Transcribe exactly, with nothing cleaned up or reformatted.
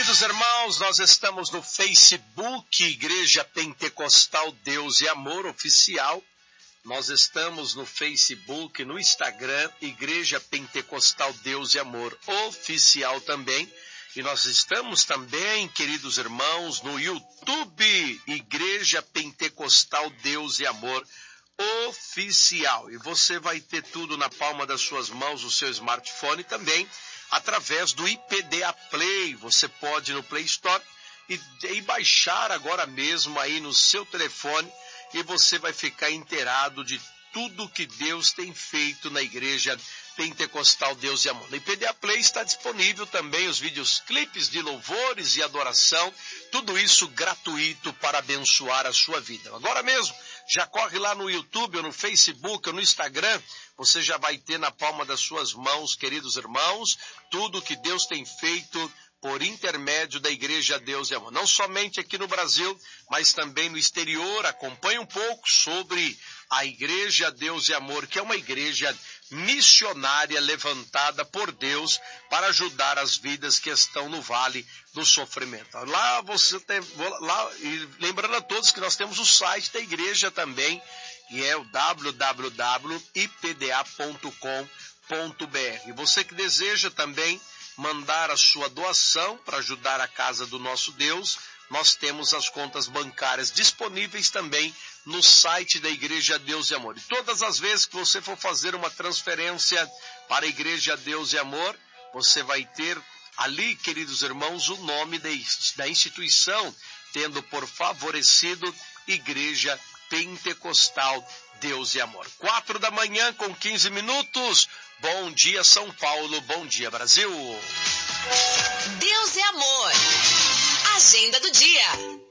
Queridos irmãos, nós estamos no Facebook, Igreja Pentecostal Deus e Amor Oficial. Nós estamos no Facebook, no Instagram, Igreja Pentecostal Deus e Amor Oficial também. E nós estamos também, queridos irmãos, no YouTube, Igreja Pentecostal Deus e Amor Oficial. E você vai ter tudo na palma das suas mãos, o seu smartphone também, através do I P D A Play. Você pode ir no Play Store e, e baixar agora mesmo aí no seu telefone, e você vai ficar inteirado de tudo que Deus tem feito na Igreja Pentecostal Deus e Amor. No I P D A Play está disponível também os vídeos, clipes de louvores e adoração, tudo isso gratuito para abençoar a sua vida. Agora mesmo, já corre lá no YouTube, ou no Facebook, ou no Instagram, você já vai ter na palma das suas mãos, queridos irmãos, tudo que Deus tem feito por intermédio da Igreja Deus e Amor. Não somente aqui no Brasil, mas também no exterior. Acompanhe um pouco sobre a Igreja Deus e Amor, que é uma igreja missionária levantada por Deus para ajudar as vidas que estão no vale do sofrimento. Lá você tem, lá, e lembrando a todos que nós temos o site da igreja também, que é o w w w ponto i p d a ponto com ponto b r. Você que deseja também mandar a sua doação para ajudar a casa do nosso Deus, nós temos as contas bancárias disponíveis também no site da Igreja Deus e Amor. E todas as vezes que você for fazer uma transferência para a Igreja Deus e Amor, você vai ter ali, queridos irmãos, o nome da instituição, tendo por favorecido Igreja Pentecostal Deus e Amor. Quatro da manhã com quinze minutos. Bom dia, São Paulo. Bom dia, Brasil. Deus é Amor. Agenda do dia.